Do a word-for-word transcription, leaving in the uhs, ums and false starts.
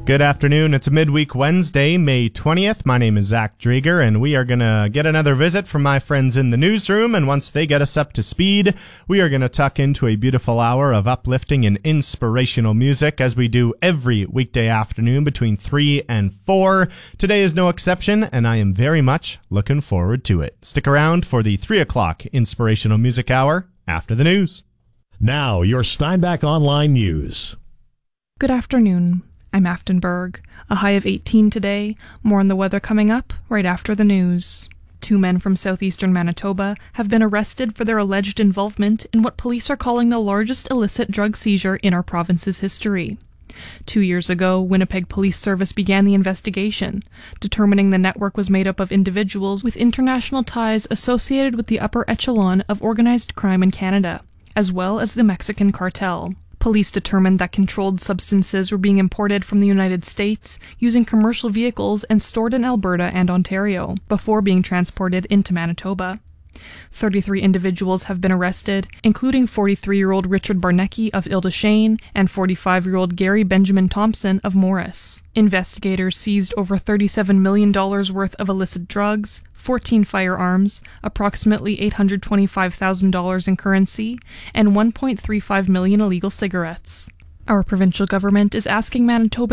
Good afternoon. It's a midweek Wednesday, May twentieth. My name is Zach Drager, and we are going to get another visit from my friends in the newsroom, and once they get us up to speed, we are going to tuck into a beautiful hour of uplifting and inspirational music, as we do every weekday afternoon between three and four. Today is no exception, and I am very much looking forward to it. Stick around for the three o'clock Inspirational Music Hour after the news. Now, your Steinbach Online News. Good afternoon. I'm Aftenberg. A high of eighteen today. More on the weather coming up right after the news. Two men from southeastern Manitoba have been arrested for their alleged involvement in what police are calling the largest illicit drug seizure in our province's history. Two years ago, Winnipeg Police Service began the investigation, determining the network was made up of individuals with international ties associated with the upper echelon of organized crime in Canada, as well as the Mexican cartel. Police determined that controlled substances were being imported from the United States using commercial vehicles and stored in Alberta and Ontario, before being transported into Manitoba. thirty-three individuals have been arrested, including forty-three-year-old Richard Barnecki of Ildashane and forty-five-year-old Gary Benjamin Thompson of Morris. Investigators seized over thirty-seven million dollars worth of illicit drugs, fourteen firearms, approximately eight hundred twenty-five thousand dollars in currency, and one point three five million illegal cigarettes. Our provincial government is asking Manitoba